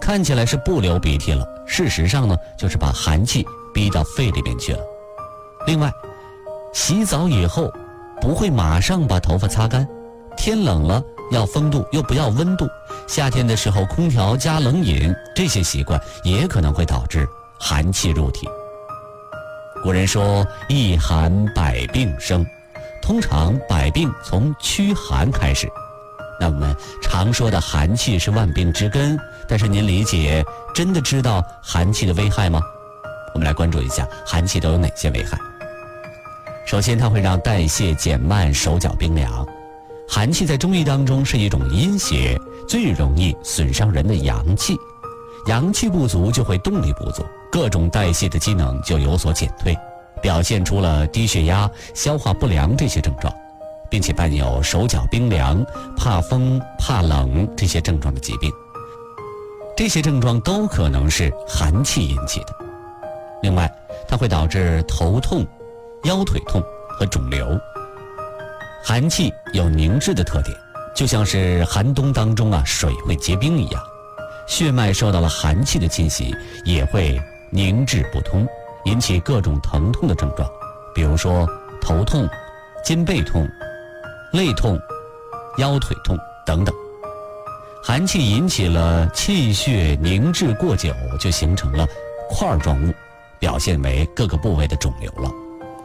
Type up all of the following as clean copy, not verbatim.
看起来是不流鼻涕了，事实上呢，就是把寒气逼到肺里边去了。另外，洗澡以后不会马上把头发擦干，天冷了要风度又不要温度，夏天的时候空调加冷饮，这些习惯也可能会导致寒气入体。古人说一寒百病生，通常百病从驱寒开始。那我们常说的寒气是万病之根，但是您理解真的知道寒气的危害吗？我们来关注一下寒气都有哪些危害。首先，它会让代谢减慢，手脚冰凉。寒气在中医当中是一种阴邪，最容易损伤人的阳气。阳气不足就会动力不足，各种代谢的机能就有所减退，表现出了低血压、消化不良这些症状，并且伴有手脚冰凉、怕风、怕冷这些症状的疾病。这些症状都可能是寒气引起的。另外，它会导致头痛、腰腿痛和肿瘤。寒气有凝滞的特点，就像是寒冬当中水会结冰一样，血脉受到了寒气的侵袭，也会凝滞不通，引起各种疼痛的症状，比如说头痛、肩背痛、肋痛、腰腿痛等等。寒气引起了气血凝滞过久，就形成了块状物，表现为各个部位的肿瘤了。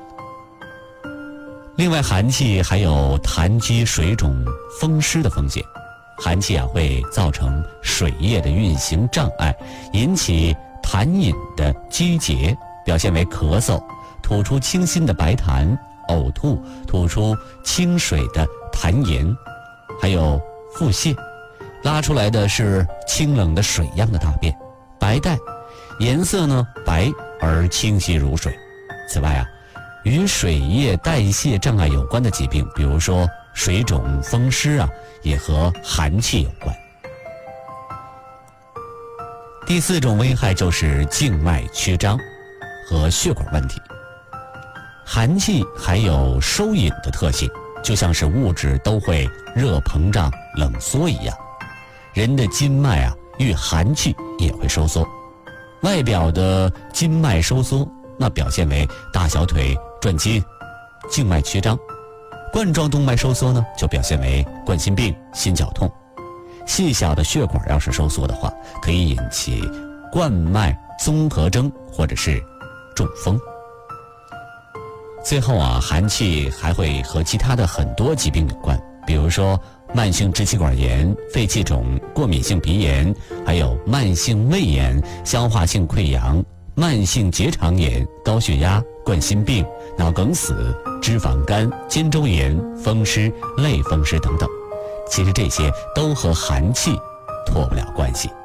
另外，寒气还有痰积、水肿、风湿的风险。寒气会造成水液的运行障碍，引起痰饮的积结，表现为咳嗽，吐出清新的白痰，呕吐，吐出清水的痰盐，还有腹泻，拉出来的是清冷的水样的大便，白带，颜色呢白而清晰如水。此外与水液代谢障碍有关的疾病，比如说水肿、风湿也和寒气有关。第四种危害就是静脉曲张和血管问题。寒气还有收引的特性，就像是物质都会热膨胀、冷缩一样，人的筋脉遇寒气也会收缩。外表的筋脉收缩，那表现为大小腿转筋、静脉曲张；冠状动脉收缩呢，就表现为冠心病、心绞痛。细小的血管要是收缩的话，可以引起冠脉综合征或者是中风。最后寒气还会和其他的很多疾病有关，比如说慢性支气管炎、肺气肿、过敏性鼻炎，还有慢性胃炎、消化性溃疡、慢性结肠炎、高血压、冠心病、脑梗死、脂肪肝、肩周炎、风湿、类风湿等等。其实这些都和寒气脱不了关系。